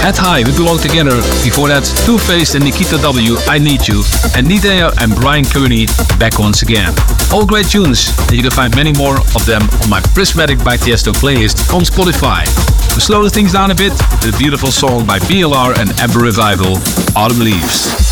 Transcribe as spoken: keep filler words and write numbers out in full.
At High, We Belong Together. Before that, Two Faced and Nikita W, I Need You. And Nidea and Brian Kearney, Back Once Again. All great tunes, and you can find many more of them on my Prismatic by Tiesto playlist on Spotify. To slow things down a bit, the beautiful song by B L R and Amber Revival, Autumn Leaves.